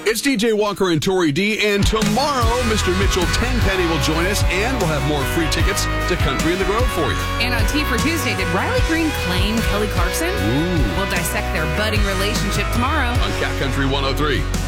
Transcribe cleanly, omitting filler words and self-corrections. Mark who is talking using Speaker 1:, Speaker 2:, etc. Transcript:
Speaker 1: It's DJ Walker and Tori D, and tomorrow, Mr. Mitchell Tenpenny will join us, and we'll have more free tickets to Country in the Grove for you.
Speaker 2: And on Tea for Tuesday, did Riley Green claim Kelly Clarkson?
Speaker 1: Ooh.
Speaker 2: We'll dissect their budding relationship tomorrow
Speaker 1: On Cat Country 103.